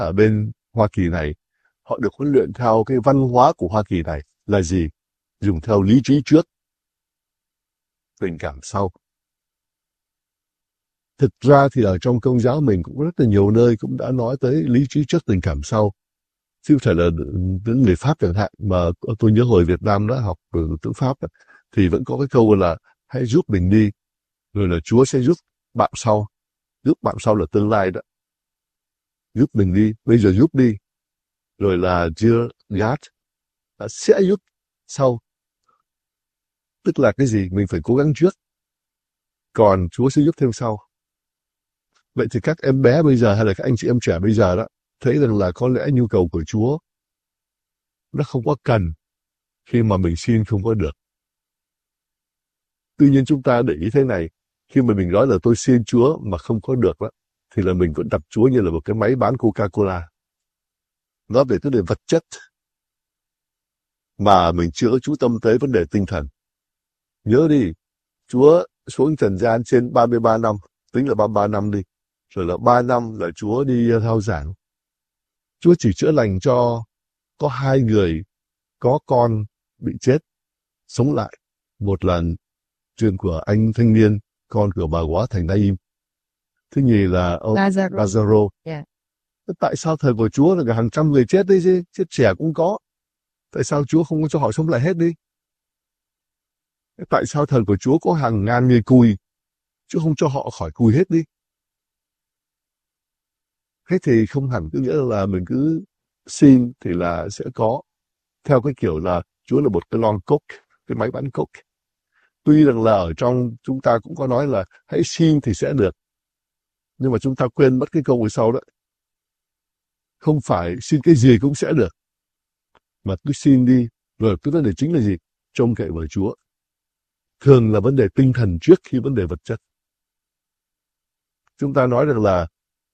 ở bên Hoa Kỳ này, họ được huấn luyện theo cái văn hóa của Hoa Kỳ này là gì? Dùng theo lý trí trước, tình cảm sau. Thực ra thì ở trong Công giáo mình cũng rất là nhiều nơi cũng đã nói tới lý trí trước, tình cảm sau. Chứ không phải là những người Pháp chẳng hạn, mà tôi nhớ hồi Việt Nam đã học tiếng Pháp thì vẫn có cái câu là hãy giúp mình đi, rồi là Chúa sẽ giúp bạn sau. Giúp bạn sau là tương lai đó. Giúp mình đi, bây giờ giúp đi. Rồi là Dear God sẽ giúp sau. Tức là cái gì? Mình phải cố gắng trước, còn Chúa sẽ giúp thêm sau. Vậy thì các em bé bây giờ hay là các anh chị em trẻ bây giờ đó, thấy rằng là có lẽ nhu cầu của Chúa nó không có cần khi mà mình xin không có được. Tuy nhiên chúng ta để ý thế này, khi mà mình nói là tôi xin Chúa mà không có được đó, thì là mình vẫn đặt Chúa như là một cái máy bán Coca-Cola. Nói về vấn đề vật chất, mà mình chưa chú tâm tới vấn đề tinh thần. Nhớ đi, Chúa xuống trần gian trên 33 năm, tính là 33 năm đi, rồi là 3 năm là Chúa đi thao giảng. Chúa chỉ chữa lành cho có 2 người có con bị chết, sống lại. Một lần chuyện của anh thanh niên, con của bà quá thành Naim. Thứ nhì là ông Lazaro. Yeah. Tại sao thời của Chúa là hàng trăm người chết đấy chứ, chết trẻ cũng có. Tại sao Chúa không cho họ sống lại hết đi? Tại sao thời của Chúa có hàng ngàn người cùi, Chúa không cho họ khỏi cùi hết đi? Thế thì không hẳn cứ nghĩa là mình cứ xin thì là sẽ có. Theo cái kiểu là Chúa là một cái lon coke, cái máy bán coke. Tuy rằng là ở trong chúng ta cũng có nói là hãy xin thì sẽ được. Nhưng mà chúng ta quên mất cái câu hồi sau đó. Không phải xin cái gì cũng sẽ được. Mà cứ xin đi. Rồi cái vấn đề chính là gì? Trông cậy vào Chúa. Thường là vấn đề tinh thần trước khi vấn đề vật chất. Chúng ta nói rằng là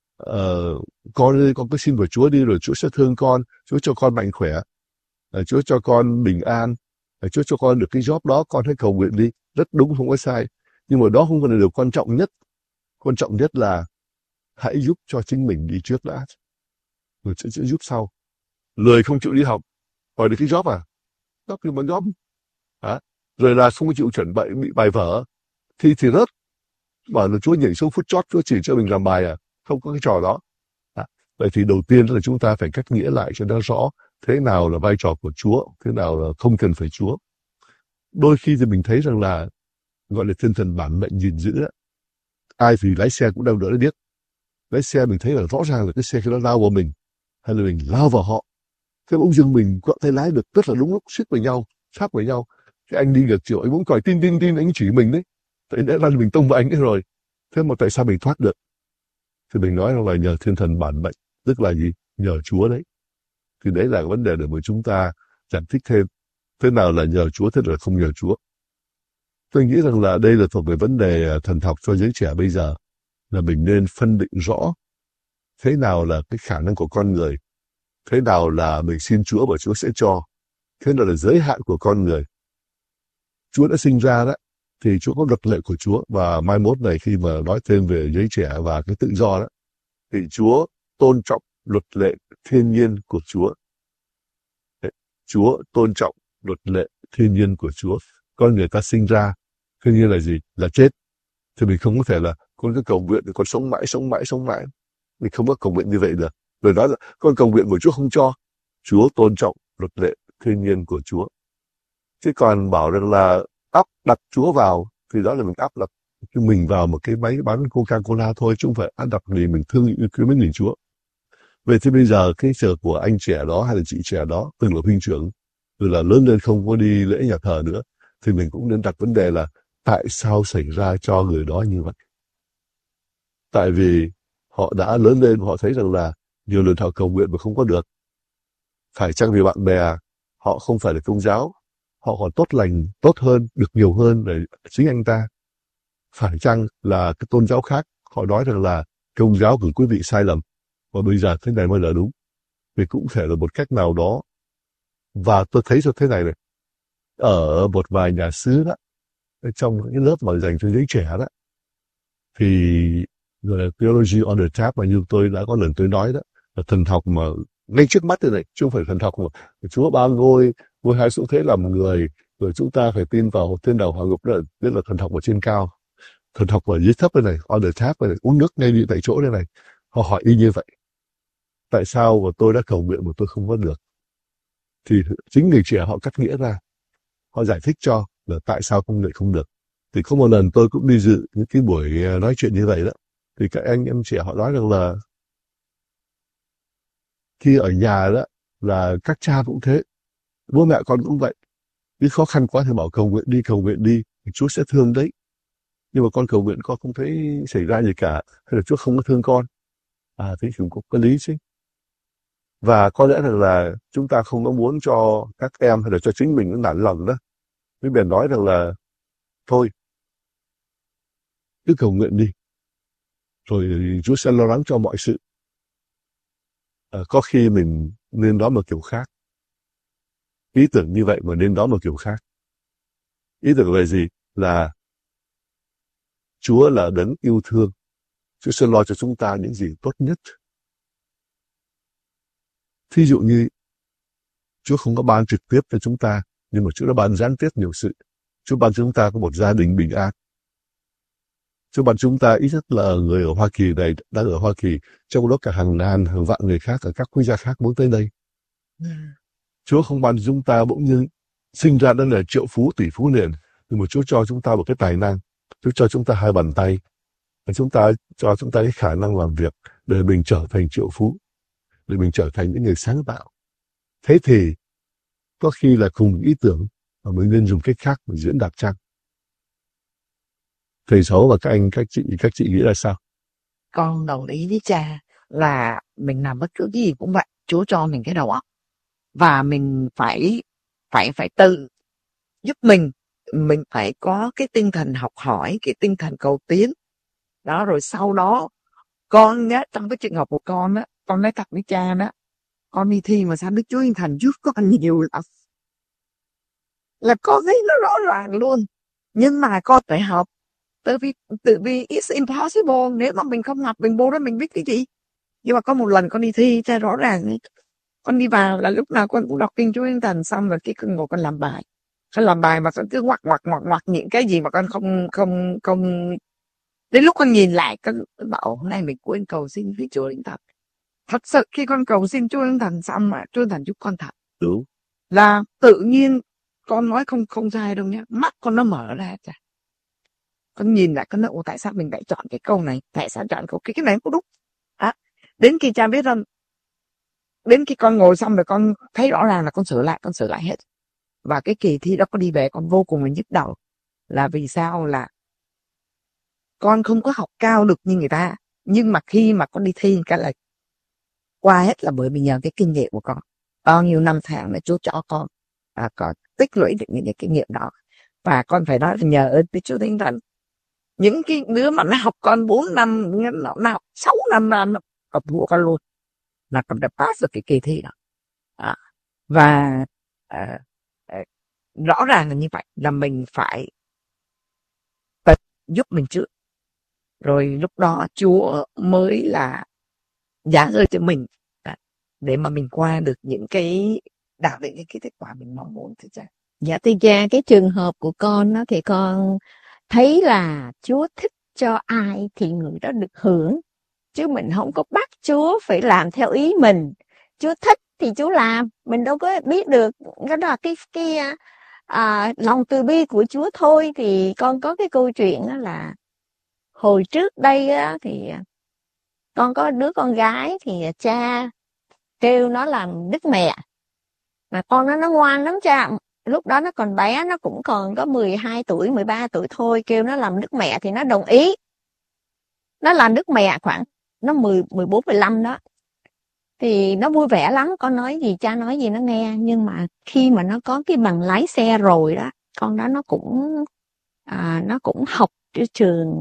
con cứ xin vào Chúa đi, rồi Chúa sẽ thương con, Chúa cho con mạnh khỏe, Chúa cho con bình an, Chúa cho con được cái job đó, con hãy cầu nguyện đi. Rất đúng, không có sai. Nhưng mà đó không phải là điều quan trọng nhất. Quan trọng nhất là hãy giúp cho chính mình đi trước đã, rồi sẽ giúp sau. Lười không chịu đi học, hỏi được cái job à? Job thì mà job. Rồi là không chịu chuẩn bị bài vở, thì rớt. Bảo là Chúa nhảy xuống phút chót, Chúa chỉ cho mình làm bài à? Không có cái trò đó. Vậy thì đầu tiên là chúng ta phải cách nghĩa lại cho nó rõ thế nào là vai trò của Chúa, thế nào là không cần phải Chúa. Đôi khi thì mình thấy rằng là gọi là tinh thần bản mệnh gìn giữ đó. Ai thì lái xe cũng đâu đỡ biết. Lái xe mình thấy là rõ ràng là cái xe khi nó lao vào mình, hay là mình lao vào họ. Thế bỗng dưng mình có thể lái được rất là đúng lúc, suýt vào nhau, sát vào nhau. Cái anh đi ngược chiều, anh muốn còi tin, anh chỉ mình đấy. Tại lẽ ra mình tông vào anh ấy rồi. Thế mà tại sao mình thoát được? Thì mình nói là nhờ thiên thần bản mệnh, tức là gì? Nhờ Chúa đấy. Thì đấy là vấn đề để mà chúng ta giải thích thêm. Thế nào là nhờ Chúa, thế nào là không nhờ Chúa. Tôi nghĩ rằng là đây là thuộc về vấn đề thần học cho giới trẻ bây giờ. Là mình nên phân định rõ thế nào là cái khả năng của con người, thế nào là mình xin Chúa và Chúa sẽ cho, thế nào là giới hạn của con người. Chúa đã sinh ra đó, thì Chúa có luật lệ của Chúa, và mai mốt này khi mà nói thêm về giới trẻ và cái tự do đó, thì Chúa tôn trọng luật lệ thiên nhiên của Chúa. Chúa tôn trọng luật lệ thiên nhiên của Chúa. Con người ta sinh ra, thiên nhiên là gì? Là chết. Thì mình không có thể là con cứ cầu nguyện, con sống mãi. Mình không có cầu nguyện như vậy được. Rồi nói là con cầu nguyện của Chúa không cho. Chúa tôn trọng luật lệ thiên nhiên của Chúa. Chứ còn bảo rằng là đặt Chúa vào, thì đó là mình áp đặt mình vào một cái máy bán Coca-Cola thôi, chứ không phải áp đặt vì mình thương yêu quý mến người Chúa. Vậy thì bây giờ cái giờ của anh trẻ đó hay là chị trẻ đó, từng là huynh trưởng, rồi là lớn lên không có đi lễ nhà thờ nữa, thì mình cũng nên đặt vấn đề là tại sao xảy ra cho người đó như vậy? Tại vì họ đã lớn lên, họ thấy rằng là nhiều lần họ cầu nguyện mà không có được. Phải chăng vì bạn bè họ không phải là Công giáo, họ còn tốt lành, tốt hơn, được nhiều hơn để chính anh ta? Phải chăng là cái tôn giáo khác họ nói rằng là Công giáo của quý vị sai lầm, và bây giờ thế này mới là đúng? Vì cũng thể là một cách nào đó. Và tôi thấy cho thế này này, ở một vài nhà xứ đó, trong những lớp mà dành cho giới trẻ đó, thì Theology on the Tap mà như tôi đã có lần tôi nói đó, thần học mà ngay trước mắt thế này, chứ không phải thần học mà Chúa ba ngôi, ngôi hai xuống thế làm người, rồi chúng ta phải tin vào thiên đàng hỏa ngục, đó là thần học ở trên cao. Thần học ở dưới thấp đây này, on the top đây này, uống nước ngay tại chỗ đây này. Họ hỏi y như vậy. Tại sao mà tôi đã cầu nguyện mà tôi không có được? Thì chính người trẻ họ cắt nghĩa ra, họ giải thích cho là tại sao không lại không được. Thì có một lần tôi cũng đi dự những cái buổi nói chuyện như vậy đó. Thì các anh em trẻ họ nói rằng là khi ở nhà đó là các cha cũng thế, bố mẹ con cũng vậy. Cái khó khăn quá thì bảo cầu nguyện đi, Chúa sẽ thương đấy. Nhưng mà con cầu nguyện con không thấy xảy ra gì cả, hay là Chúa không có thương con. Thế cũng có lý chứ. Và có lẽ là chúng ta không có muốn cho các em hay là cho chính mình nó nản lòng đó. Với bèn nói rằng là thôi, cứ cầu nguyện đi, rồi Chúa sẽ lo lắng cho mọi sự. Có khi mình nên đón một kiểu khác. Ý tưởng như vậy mà nên đón một kiểu khác. Ý tưởng về gì? Là Chúa là đấng yêu thương. Chúa sẽ lo cho chúng ta những gì tốt nhất. Thí dụ như Chúa không có ban trực tiếp cho chúng ta, nhưng mà Chúa đã ban gián tiếp nhiều sự. Chúa ban cho chúng ta có một gia đình bình an. Chúa ban chúng ta ít nhất là người ở Hoa Kỳ này đang ở Hoa Kỳ, trong đó cả hàng ngàn, hàng vạn người khác ở các quốc gia khác muốn tới đây. Chúa không ban chúng ta bỗng nhiên sinh ra đã là triệu phú, tỷ phú liền, nhưng mà Chúa cho chúng ta một cái tài năng. Chúa cho chúng ta hai bàn tay, và cho chúng ta cái khả năng làm việc để mình trở thành triệu phú, để mình trở thành những người sáng tạo. Thế thì có khi là cùng ý tưởng mà mình nên dùng cách khác để diễn đạt chăng? Thầy Sáu và các chị nghĩ là sao? Con đồng ý với cha là mình làm bất cứ cái gì cũng vậy, Chúa cho mình cái đầu óc và mình phải tự giúp mình phải có cái tinh thần học hỏi, cái tinh thần cầu tiến đó. Rồi sau đó con nhá, trong cái trường hợp của con á, con nói thật với cha đó, con đi thi mà sao Đức Chúa Thiên Thần giúp con nhiều lắm, là con thấy nó rõ ràng luôn. Nhưng mà con phải học, tự vì it's impossible, nếu mà mình không học mình vô đó mình biết cái gì. Nhưng mà có một lần con đi thi cha rõ ràng, con đi vào là lúc nào con cũng đọc kinh Chúa Thiên Thần, xong rồi cái con ngồi con làm bài. Con làm bài mà con cứ ngoặc những cái gì mà con không đến lúc con nhìn lại con bảo hôm nay mình quên cầu xin với Chúa Thiên Thần. Thật sự khi con cầu xin Chúa Thiên Thần xong mà Chúa Thiên Thần giúp con thật. Đúng. Là tự nhiên con nói không sai đâu nhá, mắt con nó mở ra chả. Con nhìn lại con nói tại sao mình lại chọn cái câu này, tại sao chọn câu cái này không đúng. Đến khi cha biết không, đến khi con ngồi xong rồi con thấy rõ ràng là con sửa lại hết. Và cái kỳ thi đó con đi về con vô cùng là nhức đầu. Là vì sao? Là con không có học cao được như người ta, nhưng mà khi mà con đi thi cái là qua hết là bởi vì nhờ cái kinh nghiệm của con. Bao nhiêu năm tháng là Chúa cho con có tích lũy được những cái kinh nghiệm đó. Và con phải nói là nhờ ơn với Chúa Thánh Thần. Những cái đứa mà nó học con 4 năm, nó học 6 năm là nó học thua con luôn, là con đã pass được cái kỳ thi đó. Và rõ ràng là như vậy, là mình phải giúp mình trước, rồi lúc đó Chúa mới là giáng ơn cho mình để mà mình qua được những cái đạt được những cái kết quả mình mong muốn. Dạ thưa cha, cái trường hợp của con đó thì con thấy là Chúa thích cho ai thì người đó được hưởng, chứ mình không có bắt Chúa phải làm theo ý mình. Chúa thích thì Chúa làm, mình đâu có biết được. Đó là cái lòng từ bi của Chúa thôi. Thì con có cái câu chuyện đó là hồi trước đây á, thì con có đứa con gái thì cha kêu nó làm đức mẹ, mà con nó ngoan lắm cha. Lúc đó nó còn bé, nó cũng còn có 12 tuổi, 13 tuổi thôi, kêu nó làm đức mẹ thì nó đồng ý. Nó làm đức mẹ khoảng nó 14, 15 đó. Thì nó vui vẻ lắm, con nói gì cha nói gì nó nghe. Nhưng mà khi mà nó có cái bằng lái xe rồi đó, con đó nó cũng học cái trường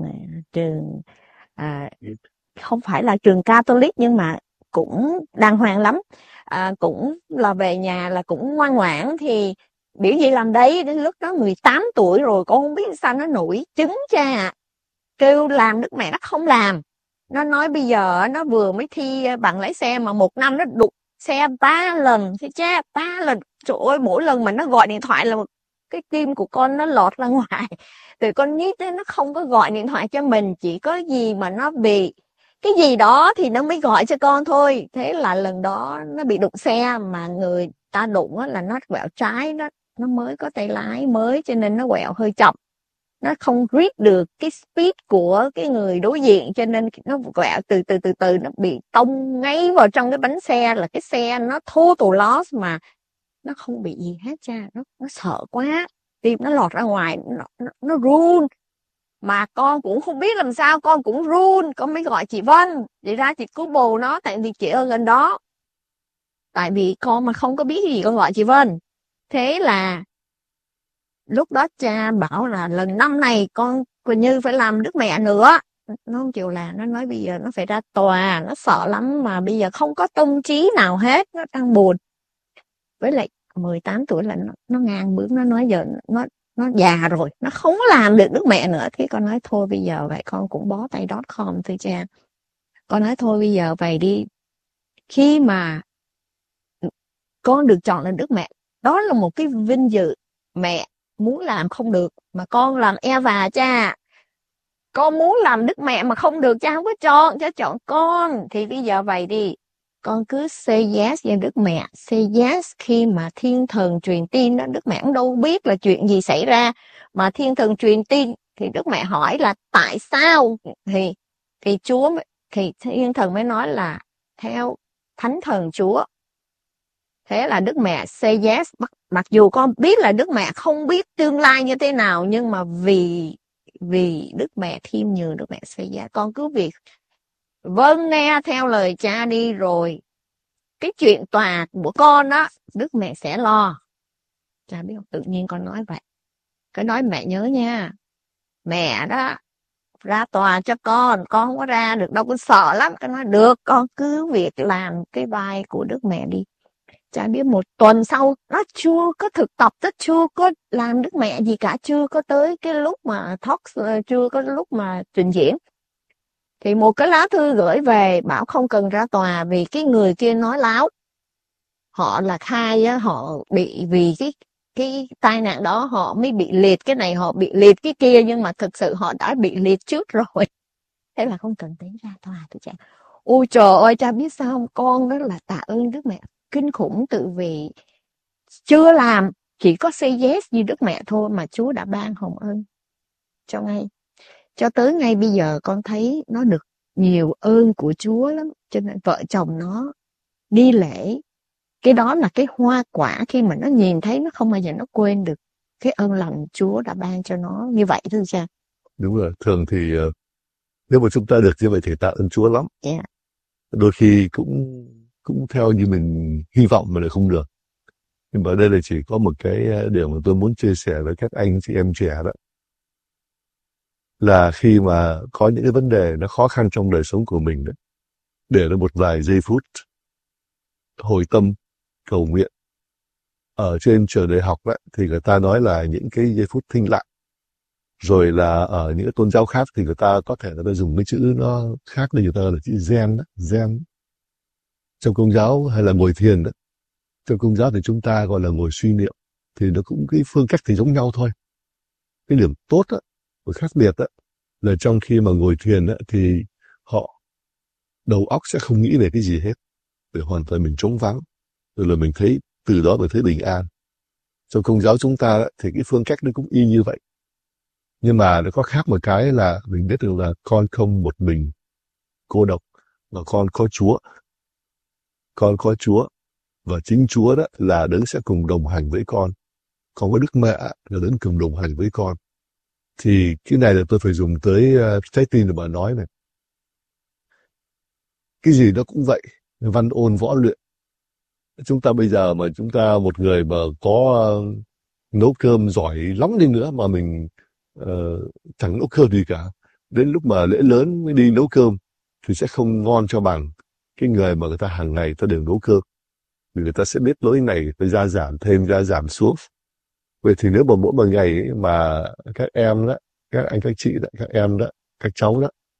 không phải là trường Catholic nhưng mà cũng đàng hoàng lắm. Cũng là về nhà là cũng ngoan ngoãn, thì biểu gì làm đấy. Đến lúc đó 18 tuổi rồi, con không biết sao nó nổi trứng cha, kêu làm đức mẹ nó không làm. Nó nói bây giờ nó vừa mới thi bằng lái xe mà 1 năm nó đụng xe 3 lần, thế cha 3 lần. Trời ơi, mỗi lần mà nó gọi điện thoại là cái tim của con nó lọt ra ngoài. Từ con nít ấy, nó không có gọi điện thoại cho mình, chỉ có gì mà nó bị cái gì đó thì nó mới gọi cho con thôi. Thế là lần đó nó bị đụng xe, mà người ta đụng là nó quẹo trái, nó mới có tay lái mới cho nên nó quẹo hơi chậm. Nó không read được cái speed của cái người đối diện, cho nên nó quẹo từ nó bị tông ngay vào trong cái bánh xe, là cái xe nó total loss mà nó không bị gì hết cha. Nó sợ quá, tim nó lọt ra ngoài, nó run. Mà con cũng không biết làm sao, con cũng run, con mới gọi chị Vân. Vậy ra chị cứu bồ nó, tại vì chị ở gần đó. Tại vì con mà không có biết gì con gọi chị Vân. Thế là lúc đó cha bảo là lần năm này con Như phải làm đức mẹ nữa. Nó không chịu làm, nó nói bây giờ nó phải ra tòa, nó sợ lắm mà bây giờ không có tâm trí nào hết, nó đang buồn. Với lại 18 tuổi là nó ngang bướng, nó nói giờ nó già rồi, nó không làm được đức mẹ nữa. Thế con nói thôi bây giờ vậy con cũng bó tay .com thôi cha. Con nói thôi bây giờ vậy đi, khi mà con được chọn là đức mẹ, đó là một cái vinh dự. Mẹ muốn làm không được mà con làm Eva cha. Con muốn làm đức mẹ mà không được, cha không có chọn, cha chọn con. Thì bây giờ vậy đi, con cứ say yes với đức mẹ. Say yes khi mà thiên thần truyền tin đó, đức mẹ cũng đâu biết là chuyện gì xảy ra. Mà thiên thần truyền tin thì đức mẹ hỏi là tại sao, thì Chúa, thì thiên thần mới nói là theo thánh thần Chúa. Thế là đức mẹ say yes, mặc dù con biết là đức mẹ không biết tương lai như thế nào, nhưng mà vì đức mẹ khiêm nhường, đức mẹ say yes. Con cứ việc vâng nghe theo lời cha đi, rồi cái chuyện tòa của con đó đức mẹ sẽ lo. Cha biết không, tự nhiên con nói vậy. Cái nói mẹ nhớ nha, mẹ đó ra tòa cho con không có ra được đâu, con sợ lắm. Con nói được, con cứ việc làm cái vai của đức mẹ đi. Chả biết 1 tuần sau nó chưa có thực tập, nó chưa có làm đức mẹ gì cả, chưa có tới cái lúc mà talk, chưa có lúc mà trình diễn. Thì một cái lá thư gửi về bảo không cần ra tòa vì cái người kia nói láo. Họ là khai á, họ bị vì cái tai nạn đó họ mới bị liệt cái này, họ bị liệt cái kia, nhưng mà thực sự họ đã bị liệt trước rồi. Thế là không cần tới ra tòa tôi cha. Ôi trời ơi, cha biết sao không? Con đó là tạ ơn đức mẹ kinh khủng, tự vì chưa làm, chỉ có say yes như đức mẹ thôi mà Chúa đã ban hồng ân cho ngay. Cho tới ngay bây giờ con thấy nó được nhiều ơn của Chúa lắm. Cho nên vợ chồng nó đi lễ, cái đó là cái hoa quả khi mà nó nhìn thấy, nó không bao giờ nó quên được cái ơn lành Chúa đã ban cho nó như vậy thưa cha. Đúng rồi, thường thì nếu mà chúng ta được như vậy thì tạ ơn Chúa lắm. Yeah. Đôi khi cũng theo như mình hy vọng mà lại không được. Nhưng mà ở đây là chỉ có một cái điều mà tôi muốn chia sẻ với các anh chị em trẻ đó. Là khi mà có những cái vấn đề nó khó khăn trong đời sống của mình đó, để nó một vài giây phút hồi tâm cầu nguyện. Ở trên trường đại học đó, thì người ta nói là những cái giây phút thinh lặng. Rồi là ở những tôn giáo khác thì người ta có thể người ta dùng cái chữ nó khác, nên người ta là chữ Zen đó, Zen. Trong Công giáo hay là ngồi thiền đó. Trong Công giáo thì chúng ta gọi là ngồi suy niệm. Thì nó cũng cái phương cách thì giống nhau thôi. Cái điểm tốt đó, và khác biệt đó, là trong khi mà ngồi thiền đó, thì họ đầu óc sẽ không nghĩ về cái gì hết. Để hoàn toàn mình trống vắng. Rồi là mình thấy, từ đó mình thấy bình an. Trong Công giáo chúng ta đó, thì cái phương cách nó cũng y như vậy. Nhưng mà nó có khác một cái là mình biết được là con không một mình cô độc, mà con có Chúa. Con có Chúa, và chính Chúa đó là đấng sẽ cùng đồng hành với con. Còn có Đức Mẹ là đấng cùng đồng hành với con. Thì cái này là tôi phải dùng tới trái tim để mà nói này. Cái gì nó cũng vậy, văn ôn võ luyện. Chúng ta bây giờ mà chúng ta một người mà có nấu cơm giỏi lắm đi nữa mà mình chẳng nấu cơm gì cả, đến lúc mà lễ lớn mới đi nấu cơm thì sẽ không ngon cho bằng cái người mà người ta hàng ngày ta đều nấu cơm. Vì người ta sẽ biết lối này phải gia giảm thêm, gia giảm xuống. Vậy thì nếu mà mỗi một ngày ấy mà các em đó, các anh các chị đó, các em đó, các cháu đó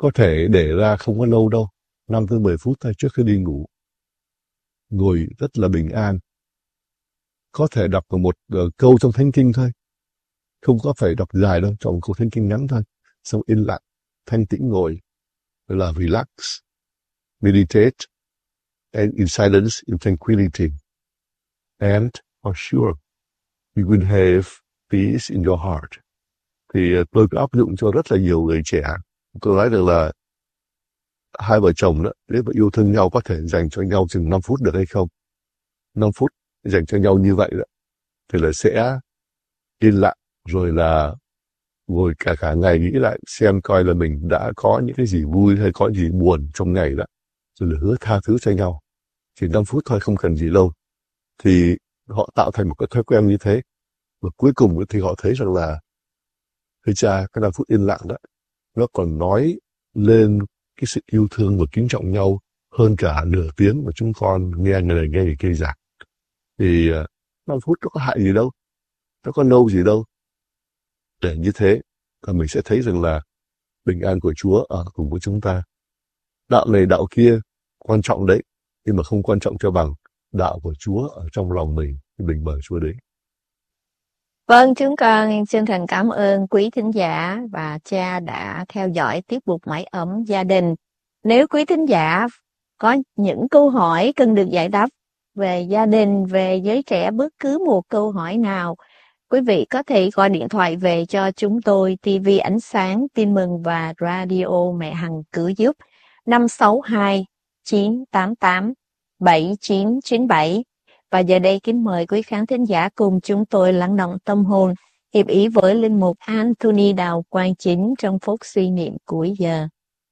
có thể để ra không có lâu đâu, 5 tới 10 phút thôi trước khi đi ngủ. Ngồi rất là bình an. Có thể đọc một câu trong Thánh Kinh thôi. Không có phải đọc dài đâu, trong câu Thánh Kinh ngắn thôi. Xong yên lặng, thanh tĩnh ngồi, là relax, meditate, and in silence, in tranquility. And for sure, you will have peace in your heart. Thì tôi có áp dụng cho rất là nhiều người trẻ. Tôi nói được là hai vợ chồng đó, nếu mà yêu thương nhau có thể dành cho nhau chừng 5 phút được hay không? 5 phút dành cho nhau như vậy đó, thì là sẽ yên lặng, rồi là ngồi cả ngày nghĩ lại xem coi là mình đã có những cái gì vui hay có gì buồn trong ngày đó, rồi là hứa tha thứ cho nhau. Chỉ 5 phút thôi, không cần gì lâu. Thì họ tạo thành một cái thói quen như thế. Và cuối cùng thì họ thấy rằng là thưa cha, cái 5 phút yên lặng đó, nó còn nói lên cái sự yêu thương và kính trọng nhau hơn cả nửa tiếng mà chúng con nghe người này nghe người kia giảng. Thì 5 phút nó có hại gì đâu, nó có lâu gì đâu. Để như thế, và mình sẽ thấy rằng là bình an của Chúa ở cùng với chúng ta. Đạo này đạo kia quan trọng đấy, nhưng mà không quan trọng cho bằng đạo của Chúa ở trong lòng mình, thì mình mời Chúa đến. Vâng, chúng con chân thành cảm ơn quý thính giả và cha đã theo dõi tiết mục Mái ấm gia đình. Nếu quý thính giả có những câu hỏi cần được giải đáp về gia đình, về giới trẻ, bất cứ một câu hỏi nào, quý vị có thể gọi điện thoại về cho chúng tôi, TV Ánh Sáng, Tin Mừng và Radio Mẹ Hằng Cứu Giúp 562 988 7997. Và giờ đây kính mời quý khán thính giả cùng chúng tôi lắng động tâm hồn, hiệp ý với linh mục Anthony Đào Quang Chính trong phút suy niệm cuối giờ.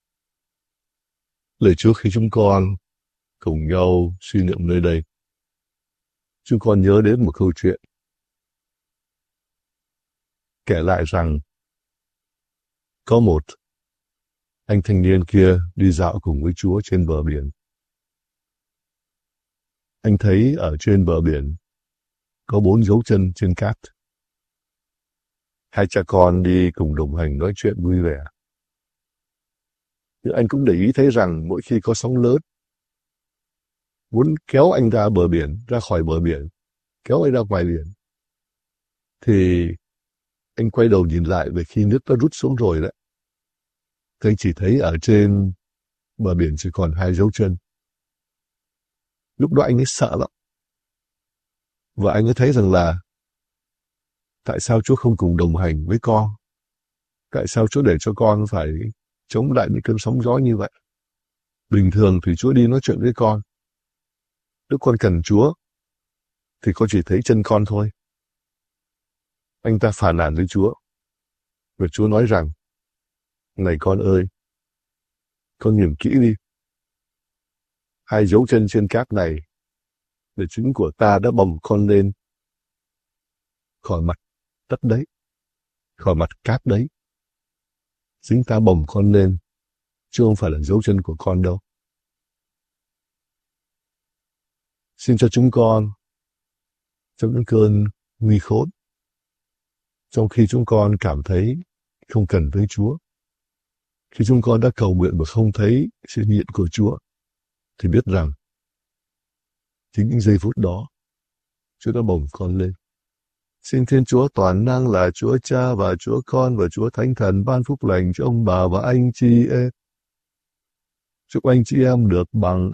Lời Chúa khi chúng con cùng nhau suy niệm nơi đây, chúng con nhớ đến một câu chuyện kể lại rằng có một anh thanh niên kia đi dạo cùng với Chúa trên bờ biển. Anh thấy ở trên bờ biển có 4 dấu chân trên cát. Hai cha con đi cùng đồng hành nói chuyện vui vẻ. Nhưng anh cũng để ý thấy rằng mỗi khi có sóng lớn, muốn kéo anh ra bờ biển, ra khỏi bờ biển, kéo anh ra ngoài biển, thì anh quay đầu nhìn lại về khi nước đã rút xuống rồi đấy. Thì anh chỉ thấy ở trên bờ biển chỉ còn 2 dấu chân. Lúc đó anh ấy sợ lắm. Và anh ấy thấy rằng là tại sao Chúa không cùng đồng hành với con? Tại sao Chúa để cho con phải chống lại những cơn sóng gió như vậy? Bình thường thì Chúa đi nói chuyện với con. Lúc con cần Chúa thì con chỉ thấy chân con thôi. Anh ta phàn nàn với Chúa. Và Chúa nói rằng, này con ơi, con nhìn kỹ đi. 2 dấu chân trên cát này là chính của ta đã bồng con lên khỏi mặt đất đấy, khỏi mặt cát đấy. Chính ta bồng con lên, chứ không phải là dấu chân của con đâu. Xin cho chúng con, trong những cơn nguy khốn, trong khi chúng con cảm thấy không cần tới Chúa, khi chúng con đã cầu nguyện mà không thấy sự hiện của Chúa, thì biết rằng chính những giây phút đó Chúa đã bồng con lên. Xin Thiên Chúa toàn năng là Chúa Cha và Chúa Con và Chúa Thánh Thần ban phúc lành cho ông bà và anh chị em. Chúc anh chị em được bằng